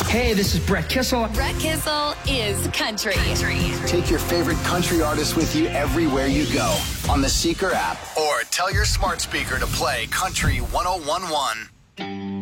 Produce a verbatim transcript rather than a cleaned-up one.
Hey, this is Brett Kissel. Brett Kissel is country. country. Take your favorite country artists with you everywhere you go on the Seeker app, or tell your smart speaker to play Country one oh one point one.